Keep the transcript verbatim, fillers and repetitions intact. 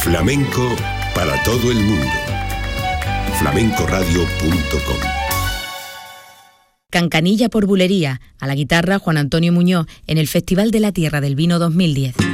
Flamenco para todo el mundo. flamenco radio punto com. Cancanilla por Bulería, a la guitarra Juan Antonio Muñoz, en el Festival de la Tierra del Vino dos mil diez.